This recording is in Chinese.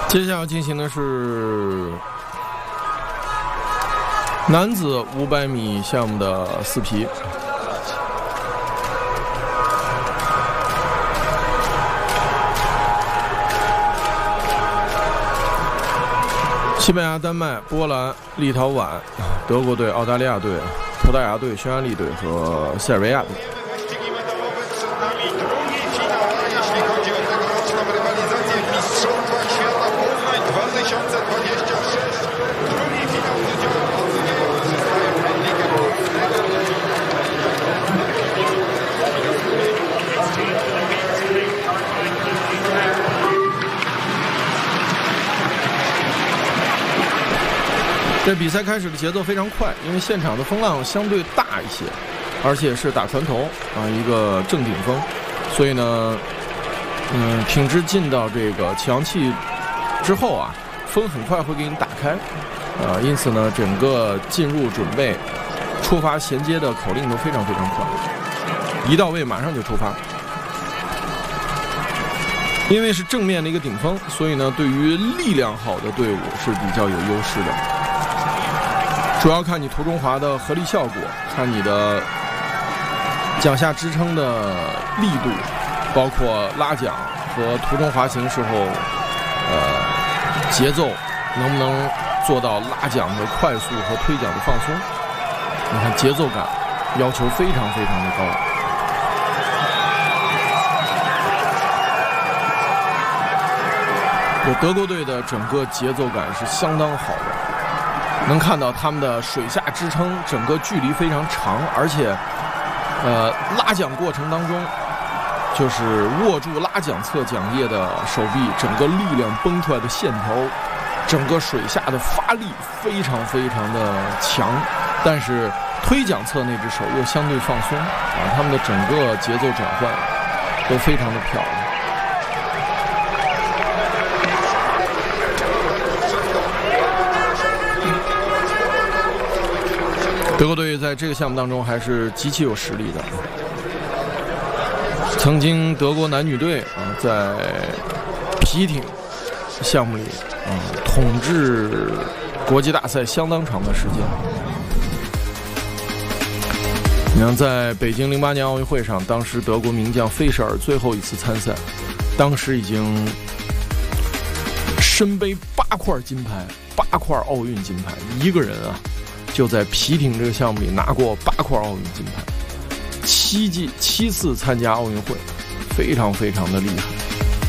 接下来要进行的是男子500米项目的4皮。西班牙、丹麦、波兰、立陶宛、德国队、澳大利亚队、葡萄牙队、匈牙利队和塞尔维亚队。这比赛开始的节奏非常快，因为现场的风浪相对大一些，而且是打船头啊，一个正顶风，所以呢，品质进到这个起扬器之后啊，风很快会给你打开，因此呢，整个进入准备、出发衔接的口令都非常非常快，一到位马上就出发。因为是正面的一个顶风，所以呢，对于力量好的队伍是比较有优势的。主要看你途中滑的合力效果，看你的桨下支撑的力度，包括拉桨和途中滑行时候，节奏能不能做到拉桨的快速和推桨的放松？你看节奏感要求非常非常的高。德国队的整个节奏感是相当好的，能看到他们的水下支撑整个距离非常长，而且拉桨过程当中就是握住拉桨侧桨叶的手臂，整个力量崩出来的线条，整个水下的发力非常非常的强，但是推桨侧那只手又相对放松啊，他们的整个节奏转换都非常的漂亮。德国队在这个项目当中还是极其有实力的。曾经德国男女队在皮艇项目里统治国际大赛相当长的时间。你看，在北京08年奥运会上，当时德国名将费舍尔最后一次参赛，当时已经身背8块金牌，8块奥运金牌，一个人就在皮艇这个项目里拿过8块奥运金牌，7次参加奥运会，非常非常的厉害。